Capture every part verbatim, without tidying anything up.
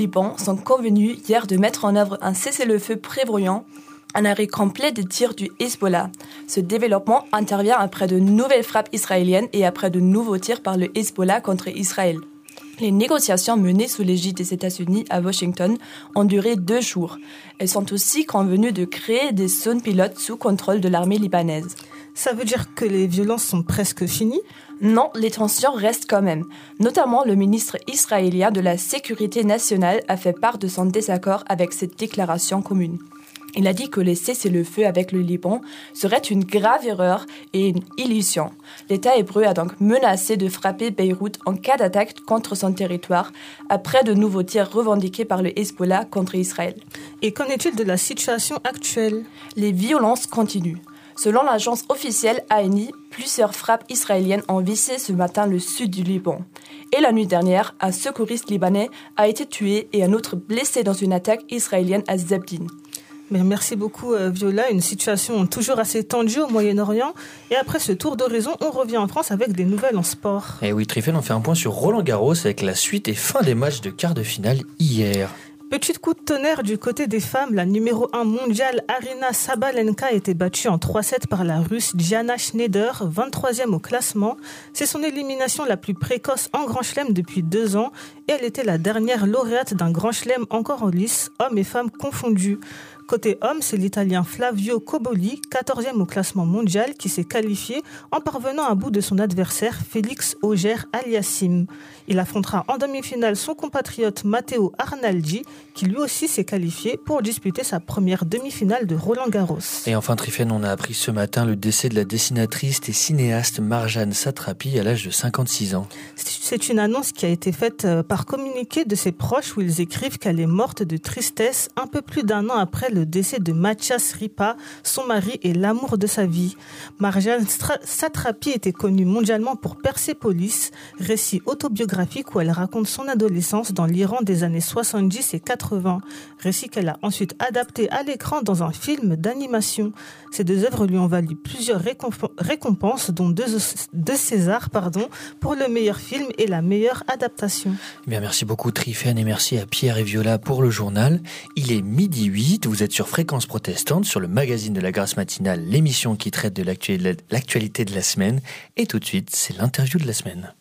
Liban sont convenus hier de mettre en œuvre un cessez-le-feu prévoyant un arrêt complet des tirs du Hezbollah. Ce développement intervient après de nouvelles frappes israéliennes et après de nouveaux tirs par le Hezbollah contre Israël. Les négociations menées sous l'égide des États-Unis à Washington ont duré deux jours. Elles sont aussi convenues de créer des zones pilotes sous contrôle de l'armée libanaise. Ça veut dire que les violences sont presque finies ? Non, les tensions restent quand même. Notamment, le ministre israélien de la Sécurité nationale a fait part de son désaccord avec cette déclaration commune. Il a dit que les cessez-le-feu avec le Liban serait une grave erreur et une illusion. L'État hébreu a donc menacé de frapper Beyrouth en cas d'attaque contre son territoire, après de nouveaux tirs revendiqués par le Hezbollah contre Israël. Et qu'en est-il de la situation actuelle ? Les violences continuent. Selon l'agence officielle A N I, plusieurs frappes israéliennes ont visé ce matin le sud du Liban. Et la nuit dernière, un secouriste libanais a été tué et un autre blessé dans une attaque israélienne à Zabdin. Mais merci beaucoup Viola, une situation toujours assez tendue au Moyen-Orient. Et après ce tour d'horizon, on revient en France avec des nouvelles en sport. Et oui, Trifel, on fait un point sur Roland Garros avec la suite et fin des matchs de quart de finale hier. Petit coup de tonnerre du côté des femmes, la numéro un mondiale Aryna Sabalenka a été battue en trois sept par la Russe Diana Schneider, vingt-troisième au classement. C'est son élimination la plus précoce en Grand Chelem depuis deux ans et elle était la dernière lauréate d'un Grand Chelem encore en lice, hommes et femmes confondus. Côté homme, c'est l'Italien Flavio Cobolli, quatorzième au classement mondial, qui s'est qualifié en parvenant à bout de son adversaire Félix Auger-Aliassime. Il affrontera en demi-finale son compatriote Matteo Arnaldi, qui lui aussi s'est qualifié pour disputer sa première demi-finale de Roland-Garros. Et enfin, Trifen, on a appris ce matin le décès de la dessinatrice et cinéaste Marjane Satrapi à l'âge de cinquante-six ans. C'est une annonce qui a été faite par communiqué de ses proches où ils écrivent qu'elle est morte de tristesse un peu plus d'un an après le décès de Mathias Ripa, son mari et l'amour de sa vie. Marjane Satrapi était connue mondialement pour Persépolis, récit autobiographique où elle raconte son adolescence dans l'Iran des années soixante-dix et quatre-vingts, récit qu'elle a ensuite adapté à l'écran dans un film d'animation. Ces deux œuvres lui ont valu plusieurs récomp- récompenses, dont deux, deux Césars pardon, pour le meilleur film et la meilleure adaptation. Bien, merci beaucoup Trifen et merci à Pierre et Viola pour le journal. Il est midi huit, vous êtes sur Fréquence Protestante, sur le magazine de la Grâce matinale, l'émission qui traite de l'actualité de la semaine. Et tout de suite, c'est l'interview de la semaine.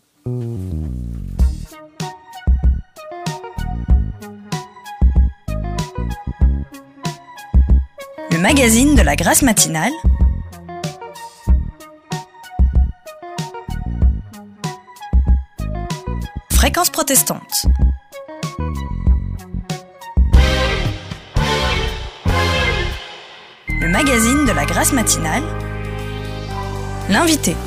Le magazine de la Grâce matinale. Fréquence Protestante. Le magazine de la Grâce matinale. L'invité.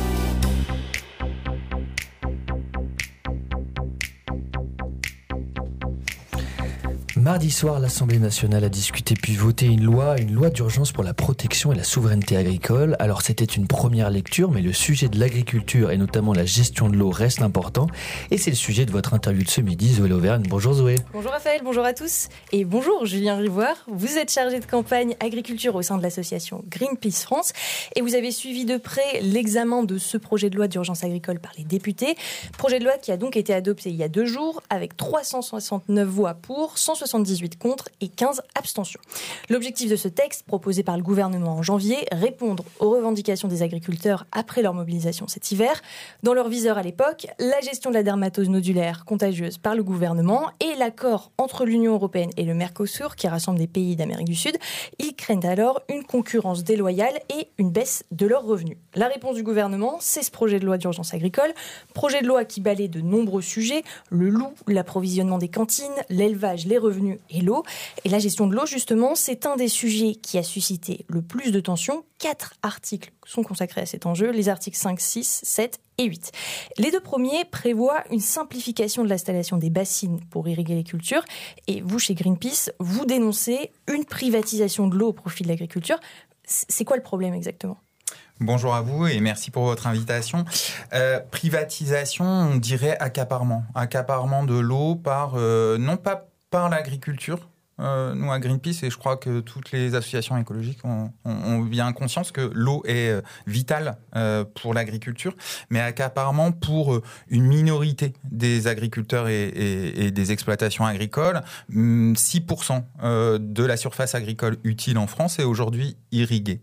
Mardi soir, l'Assemblée nationale a discuté puis voté une loi, une loi d'urgence pour la protection et la souveraineté agricole. Alors c'était une première lecture, mais le sujet de l'agriculture et notamment la gestion de l'eau reste important. Et c'est le sujet de votre interview de ce midi, Zoé Lauvergne. Bonjour Zoé. Bonjour Raphaël, bonjour à tous. Et bonjour Julien Rivoire. Vous êtes chargé de campagne agriculture au sein de l'association Greenpeace France. Et vous avez suivi de près l'examen de ce projet de loi d'urgence agricole par les députés. Projet de loi qui a donc été adopté il y a deux jours avec trois cent soixante-neuf voix pour, cent soixante-dix-huit contre et quinze abstentions. L'objectif de ce texte, proposé par le gouvernement en janvier, répondre aux revendications des agriculteurs après leur mobilisation cet hiver. Dans leur viseur à l'époque, la gestion de la dermatose nodulaire contagieuse par le gouvernement et l'accord entre l'Union européenne et le Mercosur, qui rassemble des pays d'Amérique du Sud. Ils craignent alors une concurrence déloyale et une baisse de leurs revenus. La réponse du gouvernement, c'est ce projet de loi d'urgence agricole. Projet de loi qui balaie de nombreux sujets, le loup, l'approvisionnement des cantines, l'élevage, les revenus et l'eau. Et la gestion de l'eau, justement, c'est un des sujets qui a suscité le plus de tensions. Quatre articles sont consacrés à cet enjeu, les articles cinq, six, sept et huit. Les deux premiers prévoient une simplification de l'installation des bassines pour irriguer les cultures. Et vous, chez Greenpeace, vous dénoncez une privatisation de l'eau au profit de l'agriculture. C'est quoi le problème exactement ? Bonjour à vous et merci pour votre invitation. Euh, privatisation, on dirait accaparement. Accaparement de l'eau par, euh, non pas par l'agriculture, euh, nous à Greenpeace, et je crois que toutes les associations écologiques ont, ont, ont bien conscience que l'eau est euh, vitale euh, pour l'agriculture, mais qu'apparemment pour une minorité des agriculteurs et, et, et des exploitations agricoles, six pour cent euh, de la surface agricole utile en France est aujourd'hui irriguée.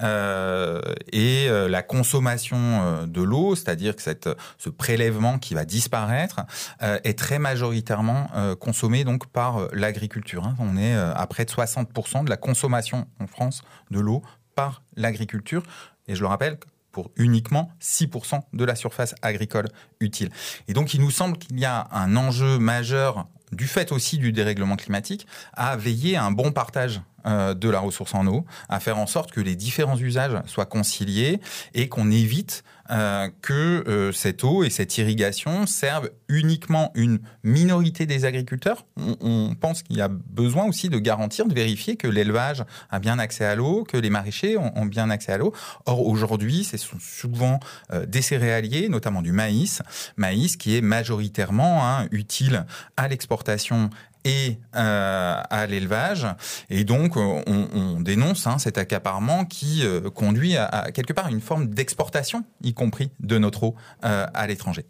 Euh, et euh, la consommation euh, de l'eau, c'est-à-dire que cette, ce prélèvement qui va disparaître, euh, est très majoritairement euh, consommé donc par euh, l'agriculture. Hein. On est euh, à près de soixante pour cent de la consommation en France de l'eau par l'agriculture. Et je le rappelle, pour uniquement six pour cent de la surface agricole utile. Et donc, il nous semble qu'il y a un enjeu majeur, du fait aussi du dérèglement climatique, à veiller à un bon partage euh, de la ressource en eau, à faire en sorte que les différents usages soient conciliés et qu'on évite euh, que euh, cette eau et cette irrigation servent uniquement une minorité des agriculteurs. On, on pense qu'il y a besoin aussi de garantir, de vérifier que l'élevage a bien accès à l'eau, que les maraîchers ont, ont bien accès à l'eau. Or, aujourd'hui, ce sont souvent euh, des céréaliers, notamment du maïs, maïs qui est majoritairement hein, utile à l'exportation et euh, à l'élevage. Et donc, on, on dénonce hein, cet accaparement qui euh, conduit à, à quelque part à une forme d'exportation, y compris de notre eau, euh, à l'étranger.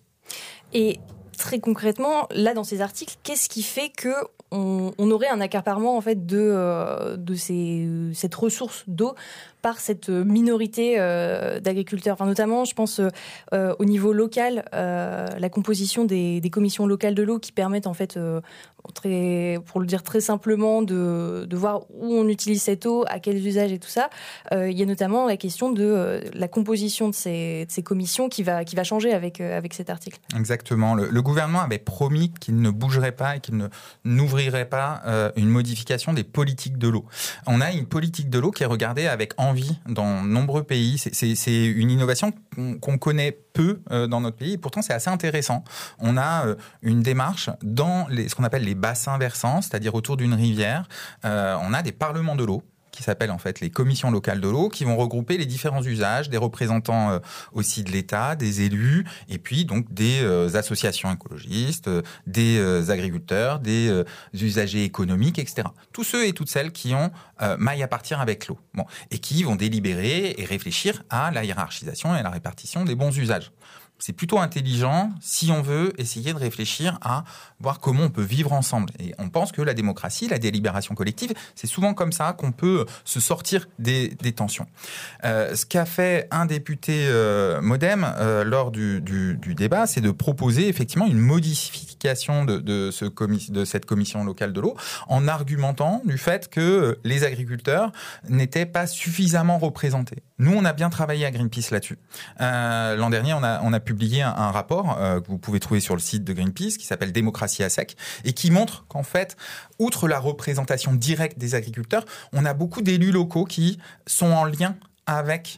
Et très concrètement, là, dans ces articles, qu'est-ce qui fait que on, on aurait un accaparement en fait de, euh, de ces, cette ressource d'eau par cette minorité euh, d'agriculteurs, enfin, notamment, je pense, euh, au niveau local, euh, la composition des, des commissions locales de l'eau qui permettent, en fait, euh, très, pour le dire très simplement, de, de voir où on utilise cette eau, à quels usages et tout ça. Euh, il y a notamment la question de euh, la composition de ces, de ces commissions qui va, qui va changer avec, euh, avec cet article. Exactement. Le, le gouvernement avait promis qu'il ne bougerait pas et qu'il ne n'ouvrirait pas euh, une modification des politiques de l'eau. On a une politique de l'eau qui est regardée avec envie dans nombreux pays. C'est, c'est, c'est une innovation qu'on, qu'on connaît peu euh, dans notre pays et pourtant c'est assez intéressant. On a euh, une démarche dans les, ce qu'on appelle les bassins versants, c'est-à-dire autour d'une rivière. Euh, on a des parlements de l'eau qui s'appellent en fait les commissions locales de l'eau, qui vont regrouper les différents usages, des représentants euh, aussi de l'État, des élus, et puis donc des euh, associations écologistes, euh, des euh, agriculteurs, des euh, usagers économiques, et cetera. Tous ceux et toutes celles qui ont euh, maille à partir avec l'eau, bon, et qui vont délibérer et réfléchir à la hiérarchisation et à la répartition des bons usages. C'est plutôt intelligent si on veut essayer de réfléchir à voir comment on peut vivre ensemble. Et on pense que la démocratie, la délibération collective, c'est souvent comme ça qu'on peut se sortir des, des tensions. Euh, ce qu'a fait un député euh, Modem euh, lors du, du, du débat, c'est de proposer effectivement une modification de, de, ce commis, de cette commission locale de l'eau en argumentant du fait que les agriculteurs n'étaient pas suffisamment représentés. Nous, on a bien travaillé à Greenpeace là-dessus. Euh, l'an dernier, on a, on a publié un, un rapport euh, que vous pouvez trouver sur le site de Greenpeace qui s'appelle Démocratie à sec et qui montre qu'en fait, outre la représentation directe des agriculteurs, on a beaucoup d'élus locaux qui sont en lien avec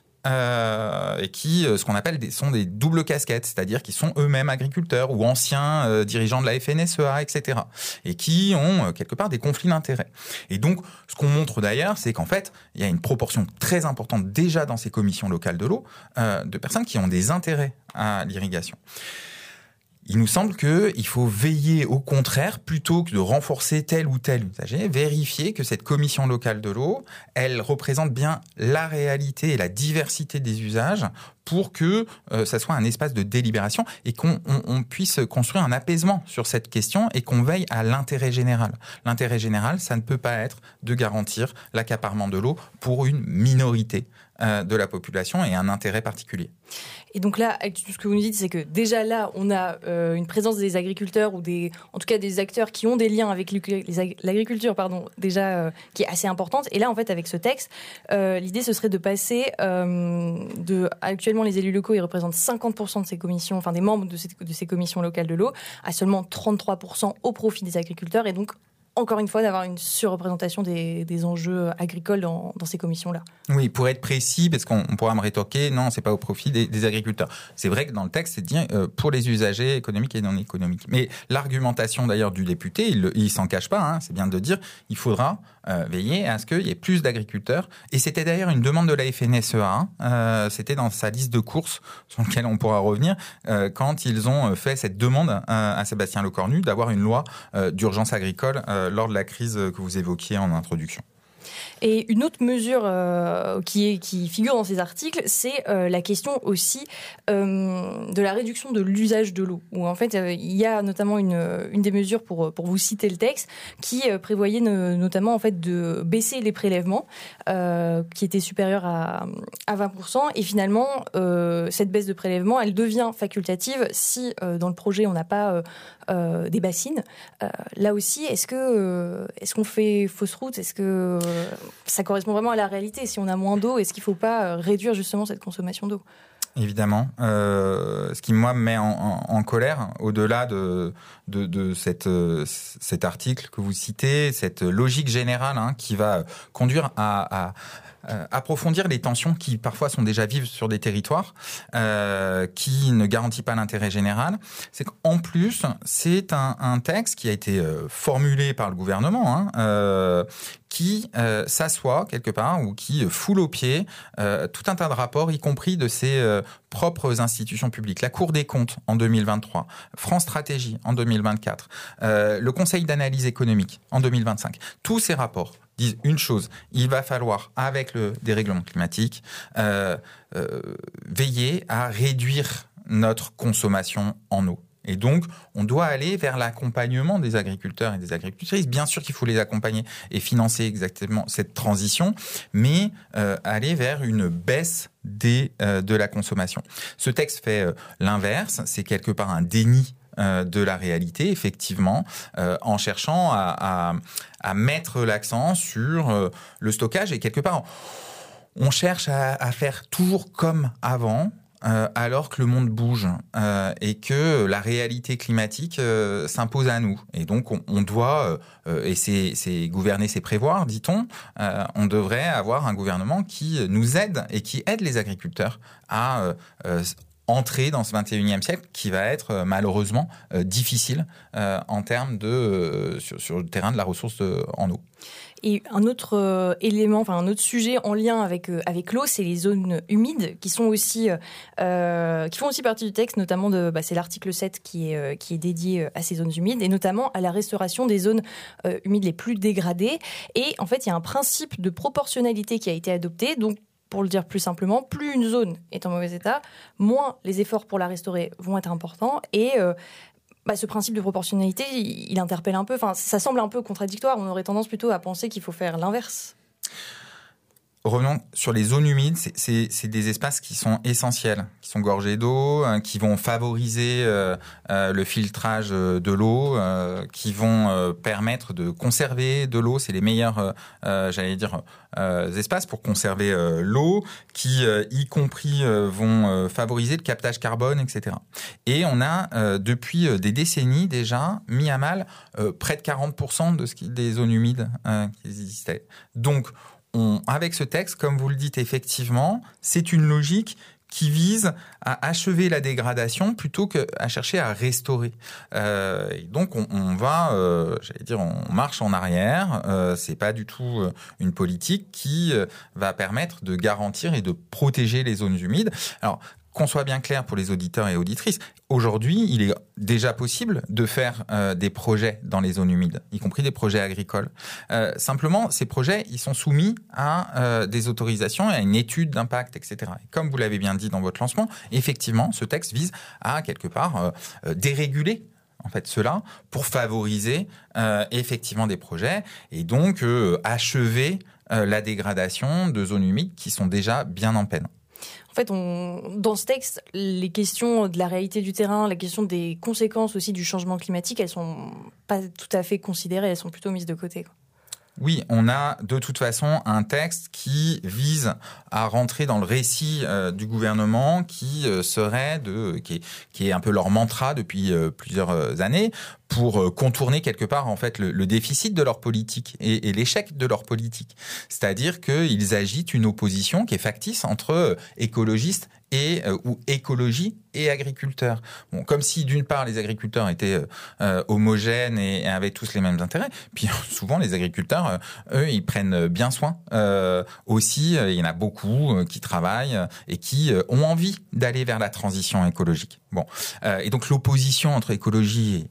Euh, et qui, ce qu'on appelle, des, sont des doubles casquettes, c'est-à-dire qui sont eux-mêmes agriculteurs ou anciens euh, dirigeants de la F N S E A, et cetera, et qui ont euh, quelque part des conflits d'intérêts. Et donc, ce qu'on montre d'ailleurs, c'est qu'en fait, il y a une proportion très importante déjà dans ces commissions locales de l'eau euh, de personnes qui ont des intérêts à l'irrigation. Il nous semble qu'il faut veiller au contraire, plutôt que de renforcer tel ou tel usager, vérifier que cette commission locale de l'eau, elle représente bien la réalité et la diversité des usages pour que euh, ça soit un espace de délibération et qu'on on, on puisse construire un apaisement sur cette question et qu'on veille à l'intérêt général. L'intérêt général, ça ne peut pas être de garantir l'accaparement de l'eau pour une minorité euh, de la population et un intérêt particulier. Et donc là, ce que vous nous dites, c'est que déjà là, on a euh, une présence des agriculteurs ou des, en tout cas des acteurs qui ont des liens avec les, l'agriculture, pardon, déjà euh, qui est assez importante. Et là, en fait, avec ce texte, euh, l'idée ce serait de passer euh, de actuellement les élus locaux, ils représentent cinquante pour cent de ces commissions, enfin des membres de ces, de ces commissions locales de l'eau, à seulement trente-trois pour cent au profit des agriculteurs. Et donc encore une fois, d'avoir une surreprésentation des, des enjeux agricoles dans, dans ces commissions-là. Oui, pour être précis, parce qu'on on pourra me rétorquer, non, c'est pas au profit des, des agriculteurs. C'est vrai que dans le texte, c'est dit euh, pour les usagers économiques et non économiques. Mais l'argumentation d'ailleurs du député, il, il s'en cache pas, hein, c'est bien de dire, il faudra euh, veiller à ce qu'il y ait plus d'agriculteurs. Et c'était d'ailleurs une demande de la F N S E A, hein, euh, c'était dans sa liste de courses, sur laquelle on pourra revenir, euh, quand ils ont fait cette demande euh, à Sébastien Lecornu d'avoir une loi euh, d'urgence agricole euh, euh, lors de la crise que vous évoquiez en introduction. Et une autre mesure euh, qui, est, qui figure dans ces articles, c'est euh, la question aussi euh, de la réduction de l'usage de l'eau. Où en fait, euh, il y a notamment une, une des mesures, pour, pour vous citer le texte, qui euh, prévoyait ne, notamment en fait, de baisser les prélèvements, euh, qui étaient supérieurs à, à vingt pour cent. Et finalement, euh, cette baisse de prélèvement, elle devient facultative si euh, dans le projet, on n'a pas euh, euh, des bassines. Euh, là aussi, est-ce, que, euh, est-ce qu'on fait fausse route ? Est-ce que... Euh, ça correspond vraiment à la réalité. Si on a moins d'eau, est-ce qu'il ne faut pas réduire justement cette consommation d'eau ? Évidemment. Euh, ce qui, moi, me met en, en, en colère, au-delà de, de, de cette, euh, cet article que vous citez, cette logique générale hein, qui va conduire à... à Euh, approfondir les tensions qui parfois sont déjà vives sur des territoires, euh, qui ne garantit pas l'intérêt général. C'est qu'en plus, c'est un, un texte qui a été euh, formulé par le gouvernement, hein, euh, qui euh, s'assoit quelque part ou qui foule aux pieds euh, tout un tas de rapports, y compris de ses euh, propres institutions publiques. La Cour des comptes en deux mille vingt-trois, France Stratégie en deux mille vingt-quatre, euh, le Conseil d'analyse économique en deux mille vingt-cinq. Tous ces rapports disent une chose, il va falloir, avec le dérèglement climatique, euh, euh, veiller à réduire notre consommation en eau. Et donc, on doit aller vers l'accompagnement des agriculteurs et des agricultrices. Bien sûr qu'il faut les accompagner et financer exactement cette transition, mais euh, aller vers une baisse des, euh, de la consommation. Ce texte fait euh, l'inverse, c'est quelque part un déni Euh, de la réalité, effectivement, euh, en cherchant à, à, à mettre l'accent sur euh, le stockage. Et quelque part, on cherche à, à faire toujours comme avant, euh, alors que le monde bouge euh, et que la réalité climatique euh, s'impose à nous. Et donc, on, on doit, euh, et c'est, c'est gouverner, c'est prévoir, dit-on, euh, on devrait avoir un gouvernement qui nous aide et qui aide les agriculteurs à euh, euh, entrer dans ce vingt et unième siècle qui va être euh, malheureusement euh, difficile euh, en termes de euh, sur, sur le terrain de la ressource de, en eau. Et un autre euh, élément, enfin un autre sujet en lien avec euh, avec l'eau, c'est les zones humides qui sont aussi euh, qui font aussi partie du texte, notamment de bah, c'est l'article sept qui est euh, qui est dédié à ces zones humides et notamment à la restauration des zones euh, humides les plus dégradées. Et en fait, il y a un principe de proportionnalité qui a été adopté, donc pour le dire plus simplement, plus une zone est en mauvais état, moins les efforts pour la restaurer vont être importants. Et euh, bah, ce principe de proportionnalité, il, il interpelle un peu. Enfin, ça semble un peu contradictoire. On aurait tendance plutôt à penser qu'il faut faire l'inverse. Revenons sur les zones humides, c'est, c'est, c'est des espaces qui sont essentiels, qui sont gorgés d'eau, hein, qui vont favoriser euh, euh, le filtrage de l'eau, euh, qui vont euh, permettre de conserver de l'eau. C'est les meilleurs, euh, euh, j'allais dire, euh, espaces pour conserver euh, l'eau, qui, euh, y compris, euh, vont euh, favoriser le captage carbone, et cetera. Et on a, euh, depuis des décennies déjà, mis à mal euh, près de quarante pour cent de ce qui, des zones humides euh, qui existaient. Donc, On, avec ce texte, comme vous le dites effectivement, c'est une logique qui vise à achever la dégradation plutôt qu'à chercher à restaurer. Euh, et donc on, on va, euh, j'allais dire, on marche en arrière. Euh, c'est pas du tout une politique qui va permettre de garantir et de protéger les zones humides. Alors, qu'on soit bien clair pour les auditeurs et auditrices, aujourd'hui, il est déjà possible de faire euh, des projets dans les zones humides, y compris des projets agricoles. Euh, simplement, ces projets, ils sont soumis à euh, des autorisations et à une étude d'impact, et cetera. Et comme vous l'avez bien dit dans votre lancement, effectivement, ce texte vise à, quelque part, euh, déréguler en fait cela pour favoriser euh, effectivement des projets et donc euh, achever euh, la dégradation de zones humides qui sont déjà bien en peine. En fait, on, dans ce texte, les questions de la réalité du terrain, la question des conséquences aussi du changement climatique, elles sont pas tout à fait considérées, elles sont plutôt mises de côté, quoi. Oui, on a de toute façon un texte qui vise à rentrer dans le récit euh, du gouvernement qui euh, serait de qui est, qui est un peu leur mantra depuis euh, plusieurs années pour euh, contourner quelque part en fait le, le déficit de leur politique et, et l'échec de leur politique. C'est-à-dire qu'ils agitent une opposition qui est factice entre euh, écologistes et euh, ou écologie et agriculteurs. Bon, comme si d'une part les agriculteurs étaient euh, homogènes et, et avaient tous les mêmes intérêts, puis souvent les agriculteurs, euh, eux, ils prennent bien soin. Euh, aussi, euh, il y en a beaucoup euh, qui travaillent et qui euh, ont envie d'aller vers la transition écologique. Bon, euh, et donc l'opposition entre écologie et, et agriculture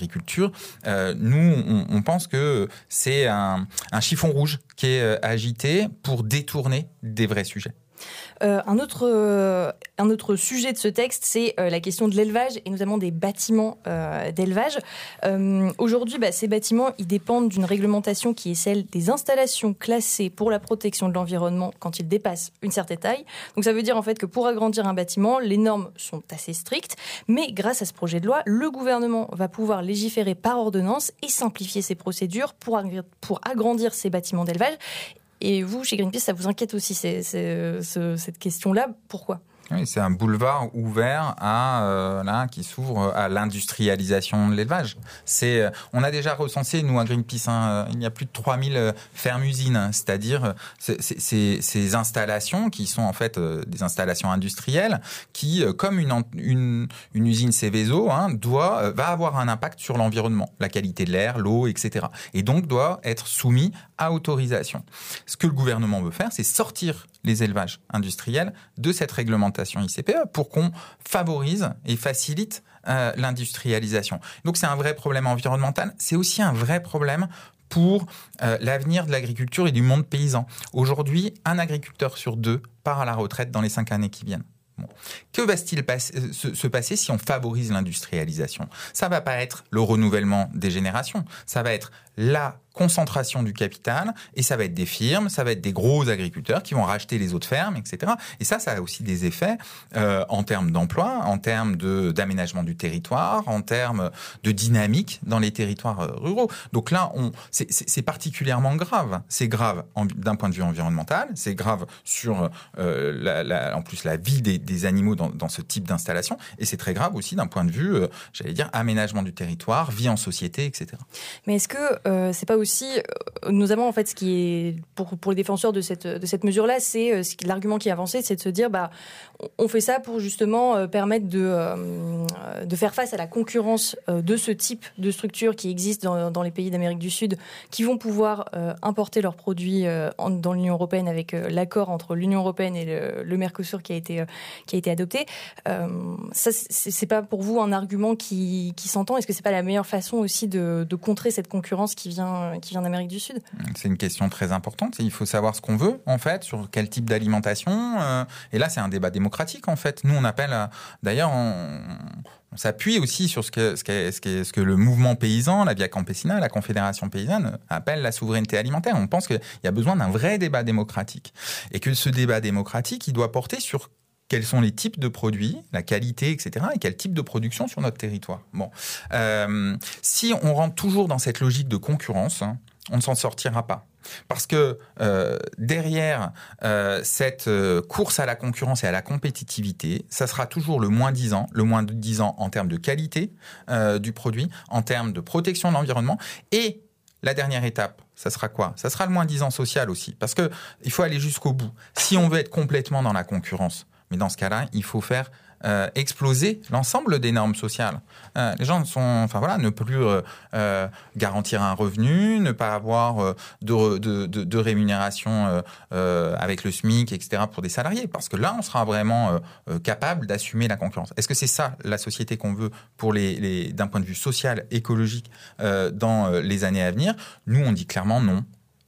l'agriculture, euh, nous, on, on pense que c'est un, un chiffon rouge qui est euh, agité pour détourner des vrais sujets. Euh, un, autre, euh, un autre sujet de ce texte, c'est euh, la question de l'élevage et notamment des bâtiments euh, d'élevage. Euh, aujourd'hui, bah, ces bâtiments, ils dépendent d'une réglementation qui est celle des installations classées pour la protection de l'environnement quand ils dépassent une certaine taille. Donc ça veut dire en fait que pour agrandir un bâtiment, les normes sont assez strictes, mais grâce à ce projet de loi, le gouvernement va pouvoir légiférer par ordonnance et simplifier ces procédures pour, ag- pour agrandir ces bâtiments d'élevage. Et vous, chez Greenpeace, ça vous inquiète aussi, c'est, c'est, c'est, cette question-là. Pourquoi ? Oui, c'est un boulevard ouvert à euh, là qui s'ouvre à l'industrialisation de l'élevage. C'est, on a déjà recensé nous à Greenpeace, hein, il y a plus de trois mille fermes-usines, c'est-à-dire c'est, c'est, c'est, ces installations qui sont en fait euh, des installations industrielles qui, euh, comme une, une, une usine Seveso, hein, doit euh, va avoir un impact sur l'environnement, la qualité de l'air, l'eau, et cetera. Et donc doit être soumis à autorisation. Ce que le gouvernement veut faire, c'est sortir les élevages industriels de cette réglementation I C P E pour qu'on favorise et facilite euh, l'industrialisation. Donc c'est un vrai problème environnemental, c'est aussi un vrai problème pour euh, l'avenir de l'agriculture et du monde paysan. Aujourd'hui, un agriculteur sur deux part à la retraite dans les cinq années qui viennent. Bon. Que va-t-il pas, se, se passer si on favorise l'industrialisation ? Ça va pas être le renouvellement des générations, ça va être la concentration du capital, et ça va être des firmes, ça va être des gros agriculteurs qui vont racheter les autres fermes, et cetera. Et ça, ça a aussi des effets euh, en termes d'emploi, en termes de, d'aménagement du territoire, en termes de dynamique dans les territoires ruraux. Donc là, on, c'est, c'est, c'est particulièrement grave. C'est grave en, d'un point de vue environnemental, c'est grave sur, euh, la, la, en plus, la vie des, des animaux dans, dans ce type d'installation, et c'est très grave aussi d'un point de vue, euh, j'allais dire, aménagement du territoire, vie en société, et cetera. Mais est-ce que euh, c'est pas aussi, notamment en fait, ce qui est pour pour les défenseurs de cette de cette mesure-là, c'est euh, l'argument qui est avancé, c'est de se dire bah on fait ça pour justement euh, permettre de euh, de faire face à la concurrence euh, de ce type de structures qui existent dans, dans les pays d'Amérique du Sud, qui vont pouvoir euh, importer leurs produits euh, en, dans l'Union européenne avec euh, l'accord entre l'Union européenne et le, le Mercosur qui a été euh, qui a été adopté. Euh, ça c'est, c'est pas pour vous un argument qui qui s'entend ? Est-ce que c'est pas la meilleure façon aussi de de contrer cette concurrence qui vient qui vient d'Amérique du Sud ? C'est une question très importante. Il faut savoir ce qu'on veut, en fait, sur quel type d'alimentation. Euh, et là, c'est un débat démocratique, en fait. Nous, on appelle... Euh, d'ailleurs, on, on s'appuie aussi sur ce que, ce, que, ce, que, ce que le mouvement paysan, la Via Campesina, la Confédération paysanne, appelle la souveraineté alimentaire. On pense qu'il y a besoin d'un vrai débat démocratique. Et que ce débat démocratique, il doit porter sur quels sont les types de produits, la qualité, et cetera, et quel type de production sur notre territoire. Bon, euh, si on rentre toujours dans cette logique de concurrence, hein, on ne s'en sortira pas. Parce que euh, derrière euh, cette euh, course à la concurrence et à la compétitivité, ça sera toujours le moins dix ans, le moins de dix ans en termes de qualité euh, du produit, en termes de protection de l'environnement. Et la dernière étape, ça sera quoi ? Ça sera le moins dix ans social aussi. Parce qu'il faut aller jusqu'au bout. Si on veut être complètement dans la concurrence, mais dans ce cas-là, il faut faire euh, exploser l'ensemble des normes sociales. Euh, les gens sont, enfin voilà, ne plus euh, euh, garantir un revenu, ne pas avoir euh, de, de, de, de rémunération euh, euh, avec le SMIC, et cetera pour des salariés. Parce que là, on sera vraiment euh, capable d'assumer la concurrence. Est-ce que c'est ça la société qu'on veut pour les, les, d'un point de vue social, écologique, euh, dans les années à venir ? Nous, on dit clairement non.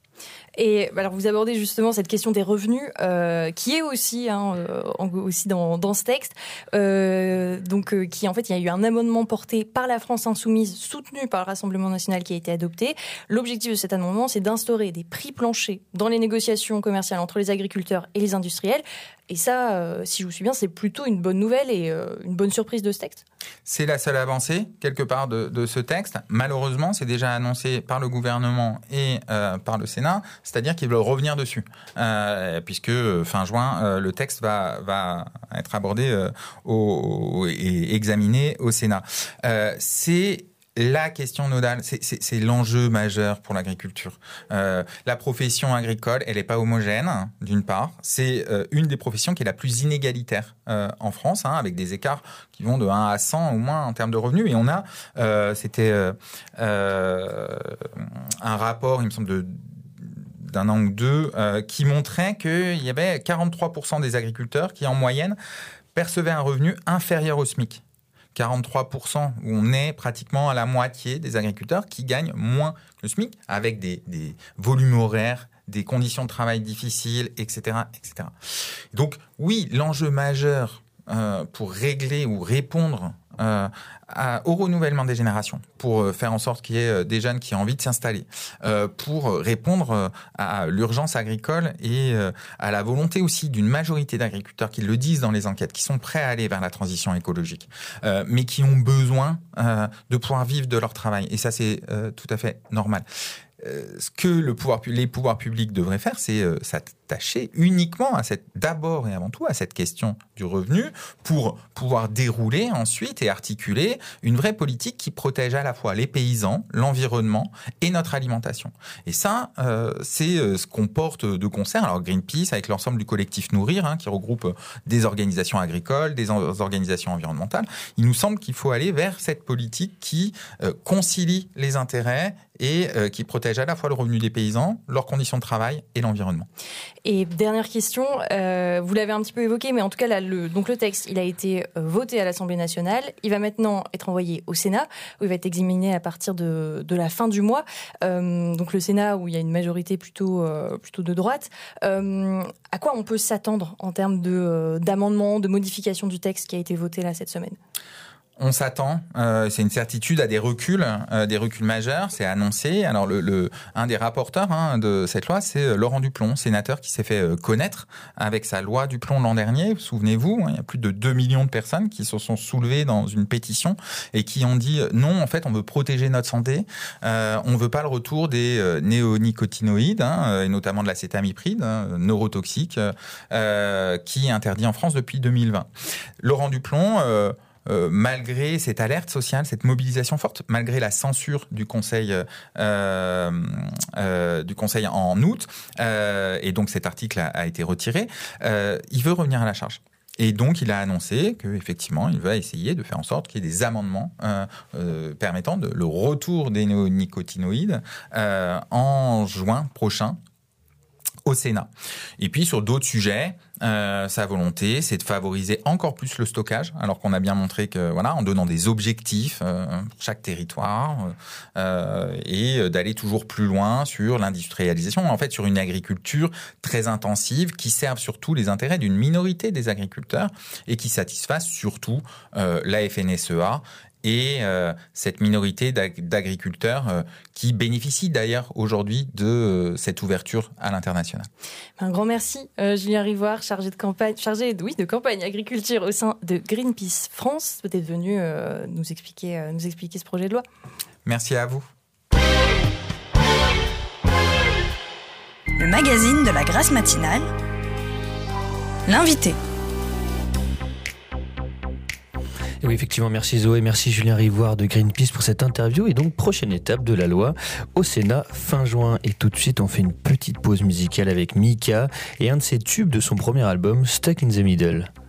Et alors vous abordez justement cette question des revenus euh, qui est aussi hein, euh, aussi dans, dans ce texte. Euh, donc euh, qui en fait il y a eu un amendement porté par la France insoumise, soutenu par le Rassemblement national, qui a été adopté. L'objectif de cet amendement, c'est d'instaurer des prix planchers dans les négociations commerciales entre les agriculteurs et les industriels. Et ça, euh, si je vous suis bien, c'est plutôt une bonne nouvelle et euh, une bonne surprise de ce texte. C'est la seule avancée, quelque part, de, de ce texte. Malheureusement, c'est déjà annoncé par le gouvernement et euh, par le Sénat, c'est-à-dire qu'ils veulent revenir dessus. Euh, puisque fin juin, euh, le texte va, va être abordé euh, au, et examiné au Sénat. Euh, c'est... La question nodale, c'est, c'est, c'est l'enjeu majeur pour l'agriculture. Euh, la profession agricole, elle n'est pas homogène, d'une part. C'est euh, une des professions qui est la plus inégalitaire euh, en France, hein, avec des écarts qui vont de un à cent au moins en termes de revenus. Et on a, euh, c'était euh, euh, un rapport, il me semble, de d'un an ou deux, euh, qui montrait qu'il y avait quarante-trois pour cent des agriculteurs qui, en moyenne, percevaient un revenu inférieur au SMIC. quarante-trois pour cent, où on est pratiquement à la moitié des agriculteurs qui gagnent moins que le SMIC, avec des, des volumes horaires, des conditions de travail difficiles, et cetera, et cetera. Donc oui, l'enjeu majeur euh, pour régler ou répondre euh, à, au renouvellement des générations, pour faire en sorte qu'il y ait des jeunes qui ont envie de s'installer, euh, pour répondre à l'urgence agricole et euh, à la volonté aussi d'une majorité d'agriculteurs qui le disent dans les enquêtes, qui sont prêts à aller vers la transition écologique, euh, mais qui ont besoin euh, de pouvoir vivre de leur travail. Et ça, c'est euh, tout à fait normal. Ce que le pouvoir, les pouvoirs publics devraient faire, c'est euh, s'attacher uniquement à cette, d'abord et avant tout à cette question du revenu pour pouvoir dérouler ensuite et articuler une vraie politique qui protège à la fois les paysans, l'environnement et notre alimentation. Et ça, euh, c'est euh, ce qu'on porte de concert. Alors Greenpeace, avec l'ensemble du collectif Nourrir, hein, qui regroupe des organisations agricoles, des en- organisations environnementales, il nous semble qu'il faut aller vers cette politique qui euh, concilie les intérêts et euh, qui protège à la fois le revenu des paysans, leurs conditions de travail et l'environnement. Et dernière question, euh, vous l'avez un petit peu évoqué, mais en tout cas, là, le, donc le texte, il a été voté à l'Assemblée nationale. Il va maintenant être envoyé au Sénat, où il va être examiné à partir de, de la fin du mois. Euh, donc le Sénat, où il y a une majorité plutôt, euh, plutôt de droite. Euh, à quoi on peut s'attendre en termes de, euh, d'amendements, de modifications du texte qui a été voté là cette semaine ? On s'attend, euh, c'est une certitude, à des reculs, euh, des reculs majeurs, c'est annoncé. Alors le, le un des rapporteurs hein, de cette loi, c'est Laurent Duplon, sénateur qui s'est fait euh, connaître avec sa loi Duplon l'an dernier. Souvenez-vous, hein, il y a plus de deux millions de personnes qui se sont soulevées dans une pétition et qui ont dit non, en fait, on veut protéger notre santé, euh, on veut pas le retour des euh, néonicotinoïdes, hein, et notamment de l'acétamipride, hein, neurotoxique, euh, qui est interdit en France depuis deux mille vingt. Laurent Duplon. Euh, Euh, malgré cette alerte sociale, cette mobilisation forte, malgré la censure du Conseil, euh, euh, du Conseil en août, euh, et donc cet article a, a été retiré, euh, il veut revenir à la charge. Et donc, il a annoncé qu'effectivement, il va essayer de faire en sorte qu'il y ait des amendements euh, euh, permettant de, le retour des néonicotinoïdes euh, en juin prochain au Sénat. Et puis, sur d'autres sujets, Euh, sa volonté, c'est de favoriser encore plus le stockage, alors qu'on a bien montré que, voilà, en donnant des objectifs euh, pour chaque territoire euh, et d'aller toujours plus loin sur l'industrialisation, en fait, sur une agriculture très intensive qui serve surtout les intérêts d'une minorité des agriculteurs et qui satisfasse surtout euh, la F N S E A et euh, cette minorité d'ag- d'agriculteurs euh, qui bénéficient d'ailleurs aujourd'hui de euh, cette ouverture à l'international. Un grand merci, euh, Julien Rivoire, chargé de campagne, chargé de, oui, de campagne agriculture au sein de Greenpeace France, d'être venu euh, nous expliquer, euh, nous expliquer ce projet de loi. Merci à vous. Le magazine de la Grasse matinale, l'invité. Et oui, effectivement, merci Zoé, merci Julien Rivoire de Greenpeace pour cette interview. Et donc, prochaine étape de la loi au Sénat fin juin. Et tout de suite, on fait une petite pause musicale avec Mika et un de ses tubes de son premier album, Stuck in the Middle.